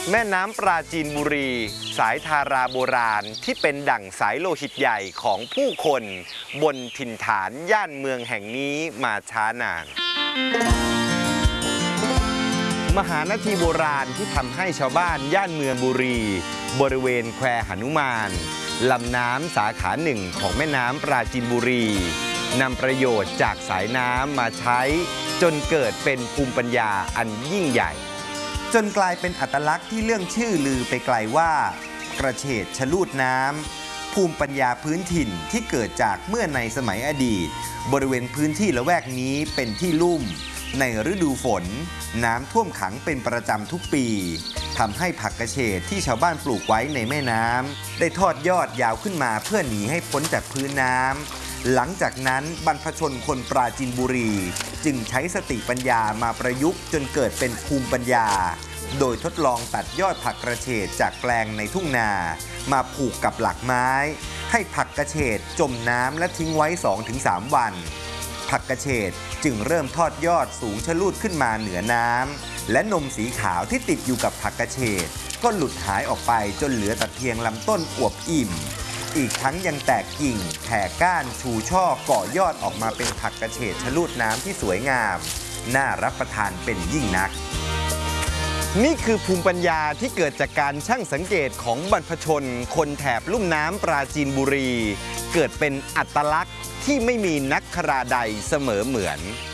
แม่น้ำปราจีนบุรีสายธาราโบราณที่เป็นดั่งสายโลหิตใหญ่ของผู้คนบนถิ่นฐานย่านเมืองแห่งนี้มาช้านานมหานาทีโบราณที่ทำให้ชาวบ้านย่านเมืองบุรีบริเวณแควหนุมานลำน้ำสาขาหนึ่งของแม่น้ำปราจีนบุรีนำประโยชน์จากสายน้ำมาใช้จนเกิดเป็นภูมิปัญญาอันยิ่งใหญ่จนกลายเป็นอัตลักษณ์ที่เรื่องชื่อลือไปไกลว่ากระเฉดชะลูดน้ำภูมิปัญญาพื้นถิ่นที่เกิดจากเมื่อในสมัยอดีตบริเวณพื้นที่ละแวกนี้เป็นที่ลุ่มในฤดูฝนน้ำท่วมขังเป็นประจำทุกปีทำให้ผักกระเฉดที่ชาวบ้านปลูกไว้ในแม่น้ำได้ทอดยอดยาวขึ้นมาเพื่อหนีให้พ้นจากพื้นน้ำหลังจากนั้นบรรพชนคนปราจีนบุรีจึงใช้สติปัญญามาประยุกต์จนเกิดเป็นภูมิปัญญาโดยทดลองตัดยอดผักกระเฉดจากแปลงในทุ่งนามาผูกกับหลักไม้ให้ผักกระเฉดจมน้ำและทิ้งไว้ 2-3 วันผักกระเฉดจึงเริ่มทอดยอดสูงชะลูดขึ้นมาเหนือน้ำและนมสีขาวที่ติดอยู่กับผักกระเฉดก็หลุดหายออกไปจนเหลือแต่เพียงลำต้นอวบอิ่มอีกทั้งยังแตกกิ่งแผ่ก้านชูช่อก่อยอดออกมาเป็นผักกระเฉดชะลูดน้ำที่สวยงามน่ารับประทานเป็นยิ่งนักนี่คือภูมิปัญญาที่เกิดจากการชั่งสังเกตของบรรพชนคนแถบลุ่มน้ำปราจีนบุรีเกิดเป็นอัตลักษณ์ที่ไม่มีนักคราใดเสมอเหมือน